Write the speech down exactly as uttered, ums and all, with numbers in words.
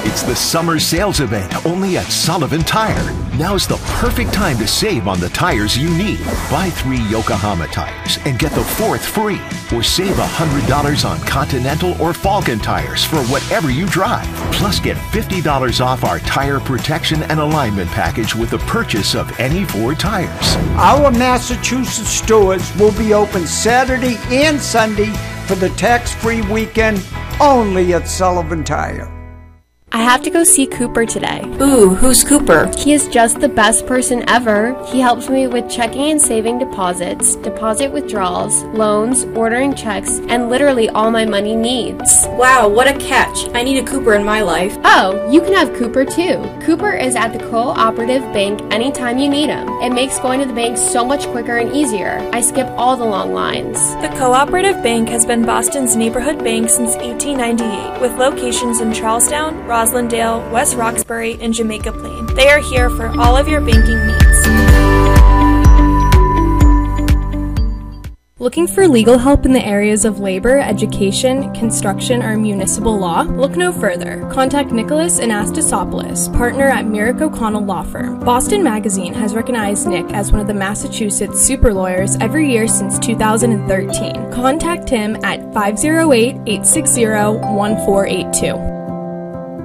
It's the summer sales event only at Sullivan Tire. Now's the perfect time to save on the tires you need. Buy three Yokohama tires and get the fourth free. Or save one hundred dollars on Continental or Falcon tires for whatever you drive. Plus get fifty dollars off our tire protection and alignment package with the purchase of any four tires. Our Massachusetts stores will be open Saturday and Sunday for the tax-free weekend only at Sullivan Tire. I have to go see Cooper today. Ooh, who's Cooper? He is just the best person ever. He helps me with checking and saving deposits, deposit withdrawals, loans, ordering checks, and literally all my money needs. Wow, what a catch. I need a Cooper in my life. Oh, you can have Cooper too. Cooper is at the Cooperative Bank anytime you need him. It makes going to the bank so much quicker and easier. I skip all the long lines. The Cooperative Bank has been Boston's neighborhood bank since eighteen ninety-eight, with locations in Charlestown, Roslindale, West Roxbury, and Jamaica Plain. They are here for all of your banking needs. Looking for legal help in the areas of labor, education, construction, or municipal law? Look no further. Contact Nicholas Anastasopoulos, partner at Merrick O'Connell Law Firm. Boston Magazine has recognized Nick as one of the Massachusetts super lawyers every year since two thousand thirteen. Contact him at five oh eight, eight six zero, one four eight two.